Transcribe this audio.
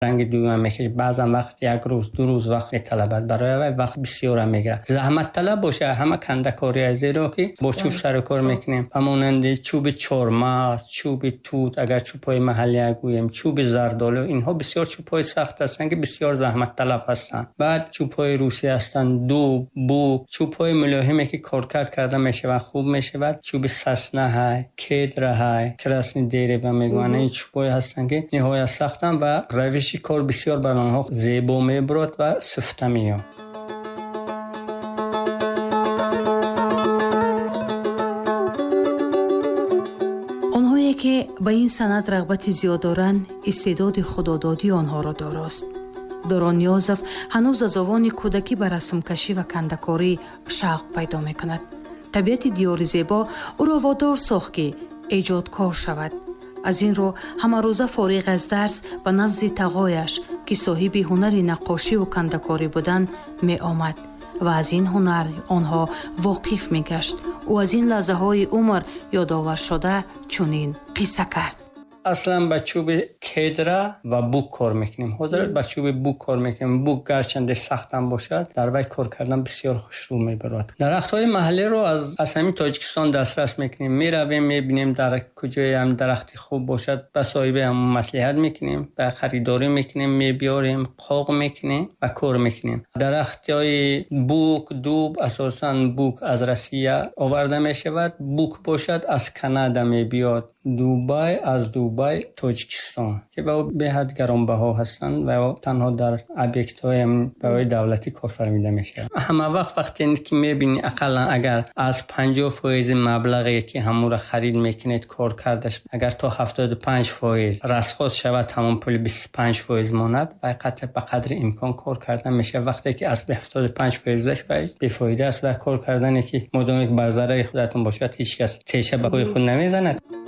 ранги дуюм мекеш, баъзан вақт یک روز دو روز وقت میطلبد. برای وقت بسیار میگیره. زحمت طلب باشه همه کندکاری از زیرا که با چوب سر کار میکنیم. همونند چوب چرمه، چوب توت، اگر چوبای محلی گوییم، چوب زردالو، اینها بسیار چوبای سخت هستند که بسیار زحمت طلب هستند. بعد چوبای روسی هستند، دوب، بوک، چوبای ملاحمی که کارکرد کرده میشه و خوب میشه. چوب سسنه های، کدر های، کراسنی دیره و میگوانه این چوبای هستند که نهایت سختند و روش کار بسیار بر آنها زیبا میبرد و سفته میاد. آنهایی که به این صنعت رغبت زیاد دارند استعداد خودآزادی آنها را داراست. دوران نیازов هنوز از آوان کودکی به رسم کشی و کندکاری شوق پیدا میکند. طبیعت دیار زیبا او را وادار ساخت که ایجادکار شود. از این رو همه روزه فارغ از درس به نزد تقایش که صاحب هنر نقاشی و کندکاری بودند می آمد و از این هنر آنها واقف می گشت و از این لحظه های عمر یادآور شده چنین قصه کرد. اصلا با چوب کدره و بوک کار میکنیم. حضرت با چوب بوک کار میکنیم. بوک گرچند سختم باشد در وی کار کردن بسیار خوشرو میبرد. درخت‌های محلی رو از همین تاجیکستان دسترس میکنیم. میرویم میبینیم در کجای هم درختی خوب باشد با صاحب هم مصلحت میکنیم و خریداری میکنیم، میبیاریم، قاق میکنیم و کار میکنیم. درخت‌های بوک، دوب، اساساً بوک از روسیه آورده میشود. بوک باشد از کانادا میبیاد. دوبای از دوبای تاجیکستان که به حد گرانبها هستند و تنها در ابیکت‌های برای دولتی کار فرمیده میشه. همه وقتی که میبینی اقلا اگر از 50% مبلغی که همون را خرید میکنید کار کردش اگر تا 75% رسخاز شود تمام پول 25% ماند و به قدر امکان کار کردن میشه. وقتی که از 75%ش بی‌فایده است و کار کردن که مدام یک بر ضرر خودتون باشد هیچ کس تیشه به پای خود نمیزند.